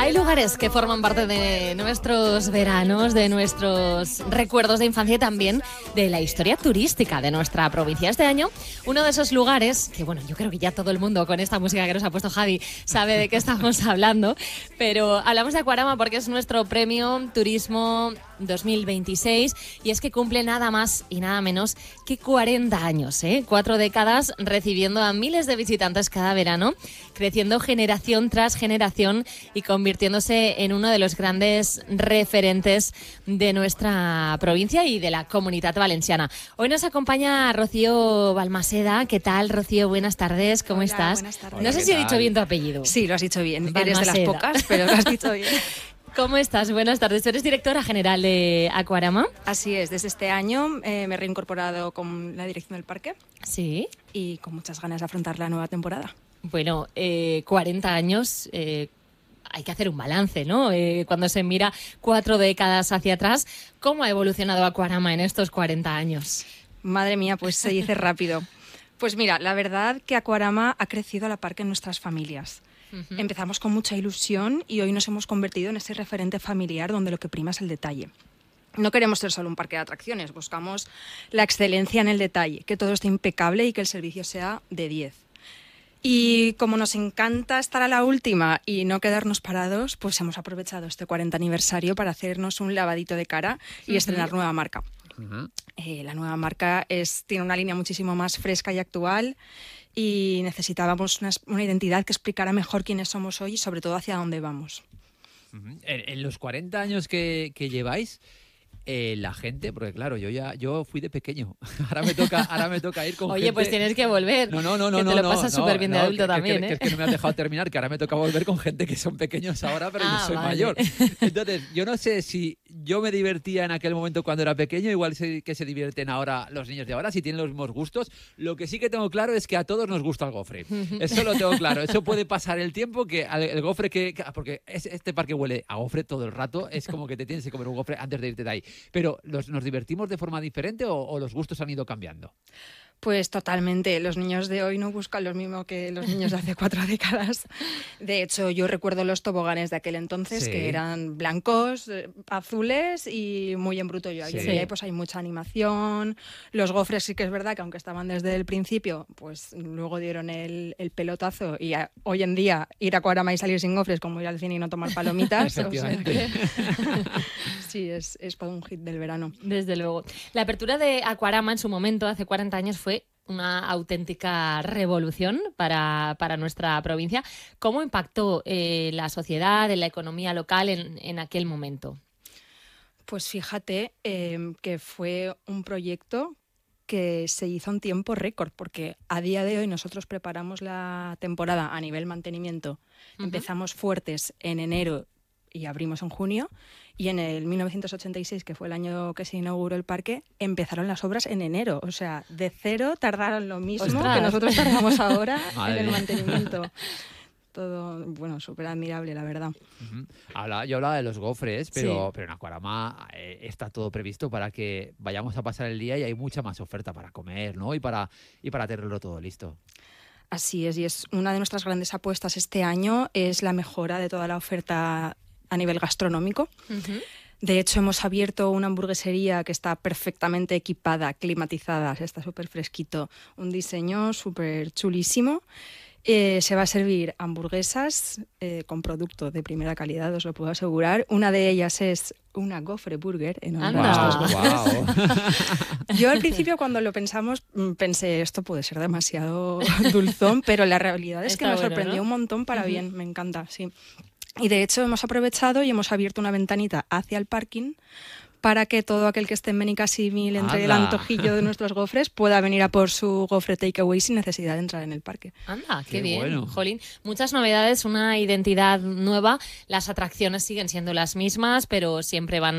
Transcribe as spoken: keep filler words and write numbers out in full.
Hay lugares que forman parte de nuestros veranos, de nuestros recuerdos de infancia y también de la historia turística de nuestra provincia. Este año, uno de esos lugares, que bueno, yo creo que ya todo el mundo con esta música que nos ha puesto Javi sabe de qué estamos hablando, pero hablamos de Acuarama porque es nuestro premio Turismo dos mil veintiséis y es que cumple nada más y nada menos que cuarenta años, ¿eh? Cuatro décadas recibiendo a miles de visitantes cada verano, creciendo generación tras generación y convirtiéndose en uno de los grandes referentes de nuestra provincia y de la Comunitat Valenciana. Hoy nos acompaña Rocío Balmaseda. ¿Qué tal, Rocío? Buenas tardes, ¿cómo Hola, estás? Buenas tardes. No sé Hola, si he dicho bien tu apellido. Sí, lo has dicho bien. Balmaseda. Eres de las pocas, pero lo has dicho bien. ¿Cómo estás? Buenas tardes. ¿Tú eres directora general de Acuarama? Así es, desde este año eh, me he reincorporado con la dirección del parque. Sí. Y con muchas ganas de afrontar la nueva temporada. Bueno, eh, cuarenta años, eh, hay que hacer un balance, ¿no? Eh, cuando se mira cuatro décadas hacia atrás, ¿cómo ha evolucionado Acuarama en estos cuarenta años? Madre mía, pues se dice rápido. Pues mira, la verdad que Acuarama ha crecido a la par que en nuestras familias. Uh-huh. Empezamos con mucha ilusión y hoy nos hemos convertido en ese referente familiar donde lo que prima es el detalle. No queremos ser solo un parque de atracciones, buscamos la excelencia en el detalle, que todo esté impecable y que el servicio sea de diez. Y como nos encanta estar a la última y no quedarnos parados, pues hemos aprovechado este cuarenta aniversario para hacernos un lavadito de cara y uh-huh. estrenar nueva marca. Uh-huh. Eh, la nueva marca es, tiene una línea muchísimo más fresca y actual y necesitábamos una, una identidad que explicara mejor quiénes somos hoy y sobre todo hacia dónde vamos. Uh-huh. En, en los cuarenta años que, que lleváis, Eh, la gente, porque claro, yo ya yo fui de pequeño, ahora me toca ahora me toca ir con Oye, gente... pues tienes que volver. No, no, no, no, que no, te lo no, pasas no, súper bien no, de adulto que, también, que, ¿eh? que, que es que no me has dejado terminar, que ahora me toca volver con gente que son pequeños ahora, pero ah, yo soy vale. mayor. Entonces, yo no sé si yo me divertía en aquel momento cuando era pequeño, igual sé que se divierten ahora los niños de ahora, si tienen los mismos gustos. Lo que sí que tengo claro es que a todos nos gusta el gofre. Eso lo tengo claro. Eso puede pasar el tiempo que el gofre que... Porque este parque huele a gofre todo el rato, es como que te tienes que comer un gofre antes de irte de ahí. Pero los, nos divertimos de forma diferente o, o los gustos han ido cambiando. Pues totalmente. Los niños de hoy no buscan lo mismo que los niños de hace cuatro décadas. De hecho, yo recuerdo los toboganes de aquel entonces, sí, que eran blancos, eh, azules y muy en bruto. Yo, sí. Hoy pues hay mucha animación. Los gofres sí que es verdad que aunque estaban desde el principio, pues luego dieron el, el pelotazo y a, hoy en día ir a Acuarama y salir sin gofres como ir al cine y no tomar palomitas. Efectivamente. O sea que... sí, es, es todo un hit del verano. Desde luego. La apertura de Acuarama en su momento, hace cuarenta años, fue una auténtica revolución para, para nuestra provincia. ¿Cómo impactó eh, la sociedad, en la economía local en, en aquel momento? Pues fíjate eh, que fue un proyecto que se hizo en tiempo récord, porque a día de hoy nosotros preparamos la temporada a nivel mantenimiento. Uh-huh. Empezamos fuertes en enero y abrimos en junio, y en el mil novecientos ochenta y seis, que fue el año que se inauguró el parque, empezaron las obras en enero. O sea, de cero tardaron lo mismo ¡Ostras! Que nosotros tardamos ahora en el mantenimiento. Todo, bueno, súper admirable, la verdad. Uh-huh. Habla, yo hablaba de los gofres, pero, sí. pero en Acuarama eh, está todo previsto para que vayamos a pasar el día y hay mucha más oferta para comer, ¿no? Y para, y para tenerlo todo listo. Así es, y es una de nuestras grandes apuestas este año, es la mejora de toda la oferta a nivel gastronómico. Uh-huh. De hecho, hemos abierto una hamburguesería que está perfectamente equipada, climatizada, está súper fresquito, un diseño súper chulísimo. Eh, se va a servir hamburguesas eh, con producto de primera calidad, os lo puedo asegurar. Una de ellas es una gofre burger en honor a estos gofres. Wow. Yo al principio cuando lo pensamos pensé esto puede ser demasiado dulzón, pero la realidad es Está que me bueno, sorprendió ¿no? un montón para uh-huh. bien, me encanta, sí. Y de hecho hemos aprovechado y hemos abierto una ventanita hacia el parking para que todo aquel que esté en Benicassimil entre ¡Anda! El antojillo de nuestros gofres pueda venir a por su gofre takeaway sin necesidad de entrar en el parque. Anda, qué, qué bien, bueno. Jolín. Muchas novedades, una identidad nueva. Las atracciones siguen siendo las mismas, pero siempre van